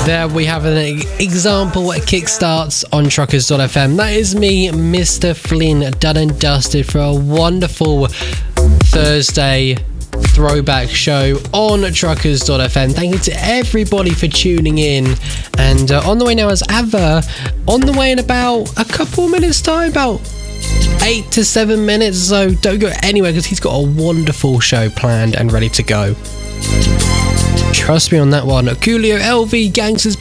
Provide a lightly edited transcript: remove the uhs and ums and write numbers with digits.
There we have an example at Kickstarts on Truckers.fm. That is me, Mr. Flynn, done and dusted for a wonderful Thursday throwback show on Truckers.fm. Thank you to everybody for tuning in. And on the way now is Ava, on the way in about a couple minutes time, about 8 to 7 minutes, so don't go anywhere because he's got a wonderful show planned and ready to go. Trust me on that one. Coolio, LV, Gangsters,